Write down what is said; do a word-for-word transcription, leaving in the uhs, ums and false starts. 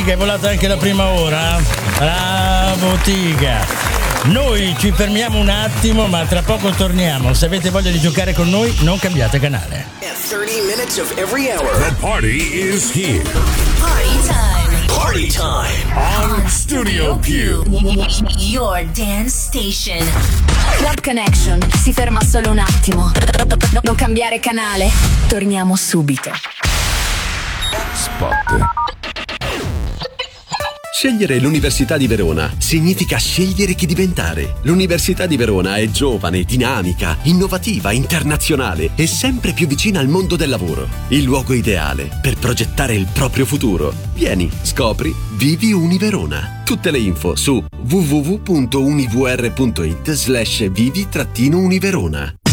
Tiga, è volata anche la prima ora? Bravo Tiga. Noi ci fermiamo un attimo, ma tra poco torniamo. Se avete voglia di giocare con noi, non cambiate canale. thirty minutes of every hour. The party is here. Party time. Party time. On Studio Q. Your dance station. Club Connection. Si ferma solo un attimo. Non cambiare canale. Torniamo subito. Spot. Scegliere l'Università di Verona significa scegliere chi diventare. L'Università di Verona è giovane, dinamica, innovativa, internazionale e sempre più vicina al mondo del lavoro. Il luogo ideale per progettare il proprio futuro. Vieni, scopri, vivi Univerona. Tutte le info su w w w punto univr punto it slash vivi trattino univerona.